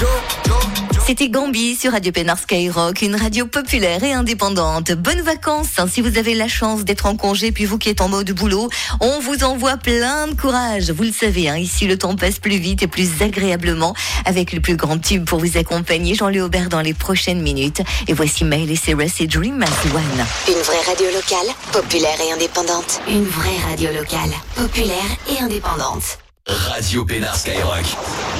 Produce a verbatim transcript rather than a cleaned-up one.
C'était Gambi sur Radio Pénard Skyrock, une radio populaire et indépendante. Bonnes vacances, hein, si vous avez la chance d'être en congé, puis vous qui êtes en mode boulot, on vous envoie plein de courage. Vous le savez, hein, ici le temps passe plus vite et plus agréablement, avec le plus grand tube pour vous accompagner, Jean-Louis Aubert, dans les prochaines minutes. Et voici Miley Cyrus et Dream as One. Une vraie radio locale, populaire et indépendante. Une vraie radio locale, populaire et indépendante. Radio Pénard Skyrock.